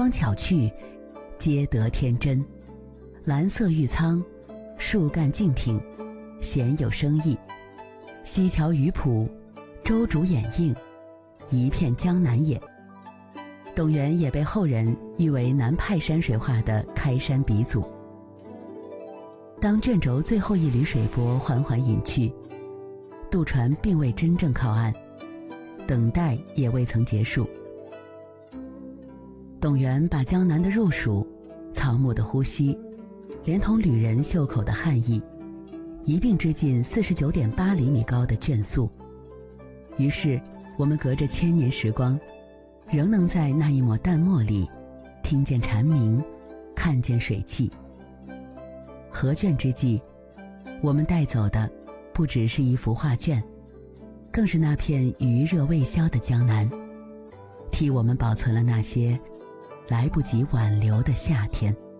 光巧趣，皆得天真。蓝色玉苍，树干静挺，鲜有生意。西樵渔浦，舟渫掩映，一片江南也。董源也被后人誉为南派山水画的开山鼻祖。当卷轴最后一缕水波缓缓隐去，渡船并未真正靠岸，等待也未曾结束。董源把江南的入蜀、草木的呼吸，连同旅人袖口的汗意，一并织进49.8厘米高的卷素。于是我们隔着千年时光，仍能在那一抹淡墨里听见蝉鸣，看见水汽。合卷之际，我们带走的不只是一幅画卷，更是那片余热未消的江南，替我们保存了那些来不及挽留的夏天。